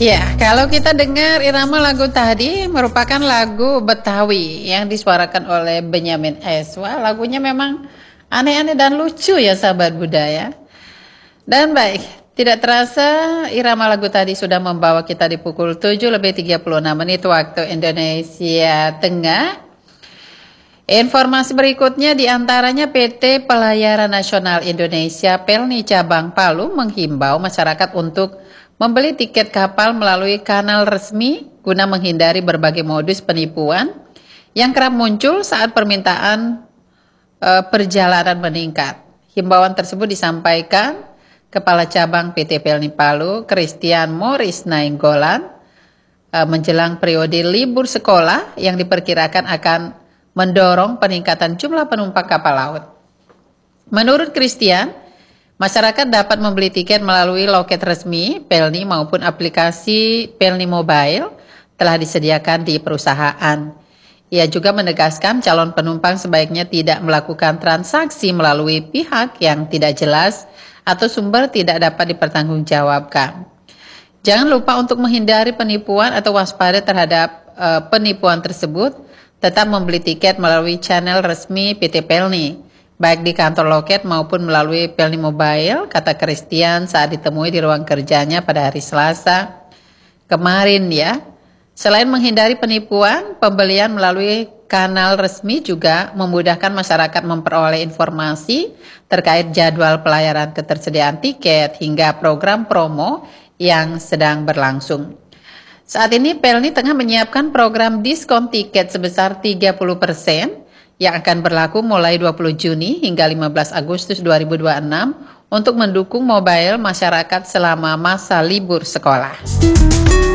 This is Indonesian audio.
Ya, kalau kita dengar irama lagu tadi merupakan lagu Betawi yang disuarakan oleh Benyamin S. Wah, lagunya memang aneh-aneh dan lucu ya sahabat budaya. Dan baik, tidak terasa irama lagu tadi sudah membawa kita di pukul 7:36 waktu Indonesia Tengah. Informasi berikutnya diantaranya PT Pelayaran Nasional Indonesia Pelni Cabang Palu menghimbau masyarakat untuk membeli tiket kapal melalui kanal resmi guna menghindari berbagai modus penipuan yang kerap muncul saat permintaan perjalanan meningkat. Himbauan tersebut disampaikan Kepala Cabang PT Pelni Palu, Christian Morris Nainggolan, menjelang periode libur sekolah yang diperkirakan akan mendorong peningkatan jumlah penumpang kapal laut. Menurut Christian, masyarakat dapat membeli tiket melalui loket resmi Pelni maupun aplikasi Pelni Mobile telah disediakan di perusahaan. Ia juga menegaskan calon penumpang sebaiknya tidak melakukan transaksi melalui pihak yang tidak jelas atau sumber tidak dapat dipertanggungjawabkan. Jangan lupa untuk menghindari penipuan atau waspada terhadap penipuan tersebut. Tetap membeli tiket melalui channel resmi PT Pelni, baik di kantor loket maupun melalui Pelni Mobile, kata Christian saat ditemui di ruang kerjanya pada hari Selasa kemarin ya. Selain menghindari penipuan, pembelian melalui kanal resmi juga memudahkan masyarakat memperoleh informasi terkait jadwal pelayaran ketersediaan tiket hingga program promo yang sedang berlangsung. Saat ini Pelni tengah menyiapkan program diskon tiket sebesar 30% yang akan berlaku mulai 20 Juni hingga 15 Agustus 2026 untuk mendukung mobile masyarakat selama masa libur sekolah.